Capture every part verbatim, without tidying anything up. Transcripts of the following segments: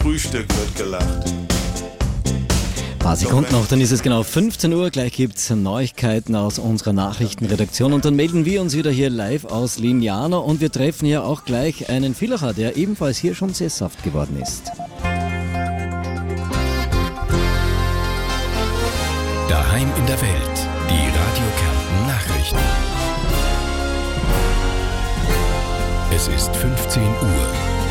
Frühstück wird gelacht. Ein paar Sekunden noch, dann ist es genau fünfzehn Uhr. Gleich gibt es Neuigkeiten aus unserer Nachrichtenredaktion. Und dann melden wir uns wieder hier live aus Lignano. Und wir treffen hier auch gleich einen Villacher, der ebenfalls hier schon sesshaft geworden ist. Daheim in der Welt. Die Radio Kärnten Nachrichten. Es ist fünfzehn Uhr.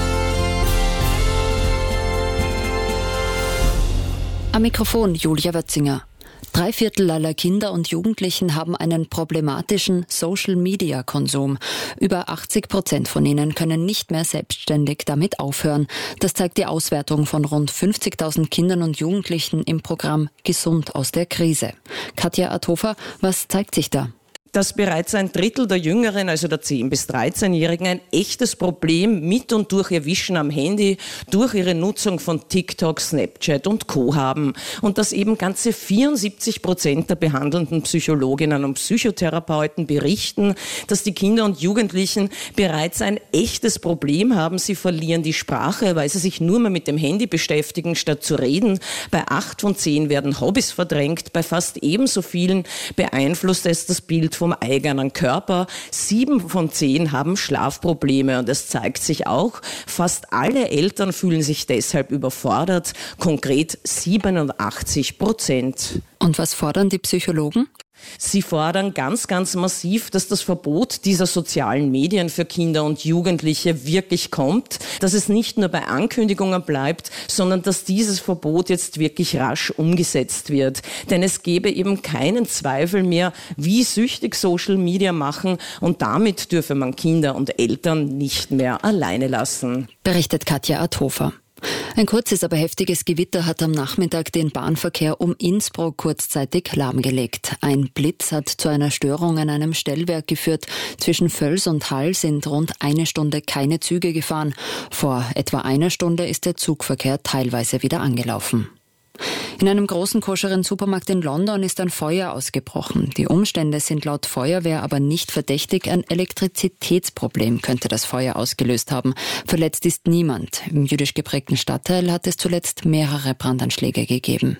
Am Mikrofon Julia Wötzinger. Drei Viertel aller Kinder und Jugendlichen haben einen problematischen Social-Media-Konsum. Über achtzig Prozent von ihnen können nicht mehr selbstständig damit aufhören. Das zeigt die Auswertung von rund fünfzigtausend Kindern und Jugendlichen im Programm Gesund aus der Krise. Katja Athofer, was zeigt sich da? Dass bereits ein Drittel der Jüngeren, also der zehn- bis dreizehnjährigen, ein echtes Problem mit und durch ihr Wischen am Handy, durch ihre Nutzung von TikTok, Snapchat und Co. haben. Und dass eben ganze vierundsiebzig Prozent der behandelnden Psychologinnen und Psychotherapeuten berichten, dass die Kinder und Jugendlichen bereits ein echtes Problem haben. Sie verlieren die Sprache, weil sie sich nur mehr mit dem Handy beschäftigen, statt zu reden. Bei acht von zehn werden Hobbys verdrängt. Bei fast ebenso vielen beeinflusst es das Bild vom eigenen Körper. Sieben von zehn haben Schlafprobleme und es zeigt sich auch, fast alle Eltern fühlen sich deshalb überfordert, konkret siebenundachtzig Prozent. Und was fordern die Psychologen? Sie fordern ganz, ganz massiv, dass das Verbot dieser sozialen Medien für Kinder und Jugendliche wirklich kommt, dass es nicht nur bei Ankündigungen bleibt, sondern dass dieses Verbot jetzt wirklich rasch umgesetzt wird. Denn es gäbe eben keinen Zweifel mehr, wie süchtig Social Media machen und damit dürfe man Kinder und Eltern nicht mehr alleine lassen. Berichtet Katja Athofer. Ein kurzes, aber heftiges Gewitter hat am Nachmittag den Bahnverkehr um Innsbruck kurzzeitig lahmgelegt. Ein Blitz hat zu einer Störung an einem Stellwerk geführt. Zwischen Völs und Hall sind rund eine Stunde keine Züge gefahren. Vor etwa einer Stunde ist der Zugverkehr teilweise wieder angelaufen. In einem großen koscheren Supermarkt in London ist ein Feuer ausgebrochen. Die Umstände sind laut Feuerwehr aber nicht verdächtig. Ein Elektrizitätsproblem könnte das Feuer ausgelöst haben. Verletzt ist niemand. Im jüdisch geprägten Stadtteil hat es zuletzt mehrere Brandanschläge gegeben.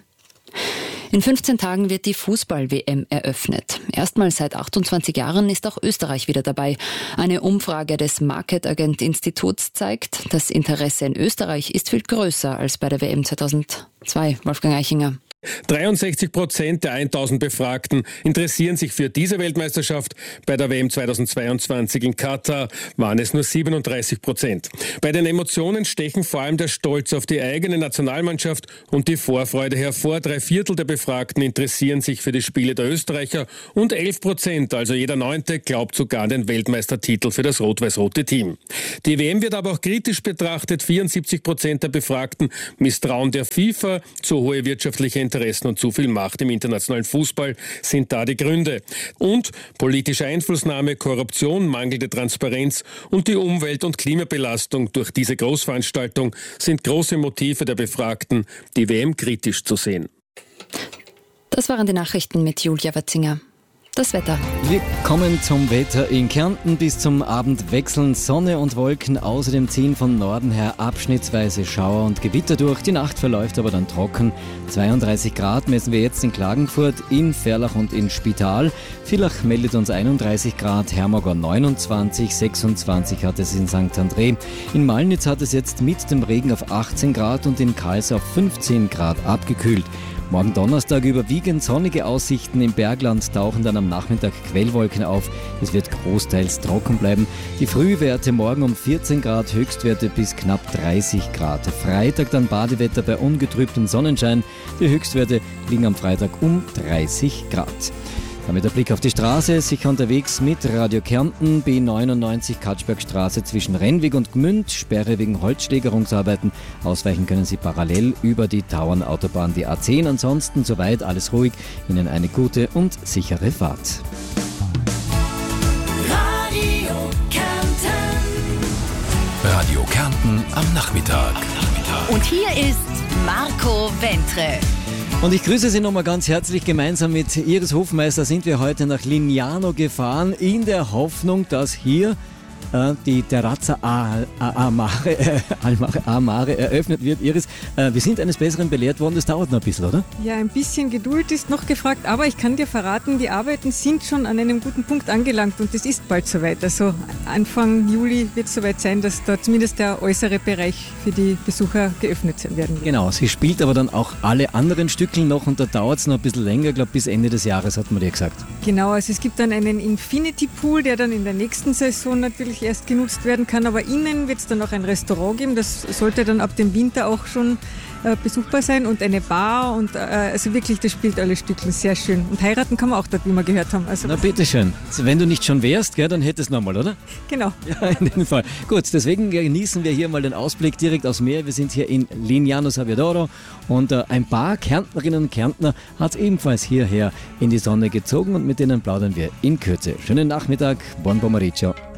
In fünfzehn Tagen wird die Fußball-W M eröffnet. Erstmals seit achtundzwanzig Jahren ist auch Österreich wieder dabei. Eine Umfrage des Market Agent Instituts zeigt, das Interesse in Österreich ist viel größer als bei der W M zweitausendzwei. Wolfgang Eichinger. dreiundsechzig Prozent der tausend Befragten interessieren sich für diese Weltmeisterschaft. Bei der W M zweitausendzweiundzwanzig in Katar waren es nur siebenunddreißig Prozent. Bei den Emotionen stechen vor allem der Stolz auf die eigene Nationalmannschaft und die Vorfreude hervor. Drei Viertel der Befragten interessieren sich für die Spiele der Österreicher und elf Prozent, also jeder Neunte, glaubt sogar an den Weltmeistertitel für das rot-weiß-rote Team. Die W M wird aber auch kritisch betrachtet. vierundsiebzig Prozent der Befragten misstrauen der FIFA. Zu hohe wirtschaftliche Interessen und zu viel Macht im internationalen Fußball sind da die Gründe. Und politische Einflussnahme, Korruption, mangelnde Transparenz und die Umwelt- und Klimabelastung durch diese Großveranstaltung sind große Motive der Befragten, die W M kritisch zu sehen. Das waren die Nachrichten mit Julia Wötzinger. Das Wetter. Wir kommen zum Wetter in Kärnten. Bis zum Abend wechseln Sonne und Wolken. Außerdem ziehen von Norden her abschnittsweise Schauer und Gewitter durch. Die Nacht verläuft aber dann trocken. zweiunddreißig Grad messen wir jetzt in Klagenfurt, in Verlach und in Spital. Villach meldet uns einunddreißig Grad, Hermagor neunundzwanzig, sechsundzwanzig hat es in Sankt André. In Malnitz hat es jetzt mit dem Regen auf achtzehn Grad und in Kals auf fünfzehn Grad abgekühlt. Morgen Donnerstag überwiegend sonnige Aussichten. Im Bergland tauchen dann am Nachmittag Quellwolken auf. Es wird großteils trocken bleiben. Die Frühwerte morgen um vierzehn Grad, Höchstwerte bis knapp dreißig Grad. Freitag dann Badewetter bei ungetrübtem Sonnenschein. Die Höchstwerte liegen am Freitag um dreißig Grad. Damit der Blick auf die Straße, sicher unterwegs mit Radio Kärnten, B neunundneunzig Katschbergstraße zwischen Rennweg und Gmünd, Sperre wegen Holzsteigerungsarbeiten. Ausweichen können Sie parallel über die Tauernautobahn, die A zehn. Ansonsten soweit alles ruhig. Ihnen eine gute und sichere Fahrt. Radio Kärnten. Radio Kärnten am Nachmittag. Am Nachmittag. Und hier ist Marco Ventre. Und ich grüße Sie nochmal ganz herzlich. Gemeinsam mit Iris Hofmeister sind wir heute nach Lignano gefahren, in der Hoffnung, dass hier äh, die Terrazza A, A, A, Mare, äh, A Mare eröffnet wird. Iris, äh, wir sind eines Besseren belehrt worden, das dauert noch ein bisschen, oder? Ja, ein bisschen Geduld ist noch gefragt, aber ich kann dir verraten, die Arbeiten sind schon an einem guten Punkt angelangt und es ist bald soweit. Also Anfang Juli wird es soweit sein, dass da zumindest der äußere Bereich für die Besucher geöffnet sein werden wird. Genau, sie spielt aber dann auch alle anderen Stückeln noch und da dauert es noch ein bisschen länger, ich glaube bis Ende des Jahres, hat man dir gesagt. Genau, also es gibt dann einen Infinity Pool, der dann in der nächsten Saison natürlich erst genutzt werden kann, aber innen wird es dann auch ein Restaurant geben, das sollte dann ab dem Winter auch schon äh, besuchbar sein und eine Bar und äh, also wirklich, das spielt alle Stückeln sehr schön. Und heiraten kann man auch dort, wie wir gehört haben. Also na bitteschön, wenn du nicht schon wärst, gell, dann hättest du nochmal, oder? Genau. Ja, in dem Fall. Gut, deswegen genießen wir hier mal den Ausblick direkt aufs Meer. Wir sind hier in Lignano Sabbiadoro und äh, ein paar Kärntnerinnen und Kärntner hat es ebenfalls hierher in die Sonne gezogen und mit denen plaudern wir in Kürze. Schönen Nachmittag, buon pomeriggio.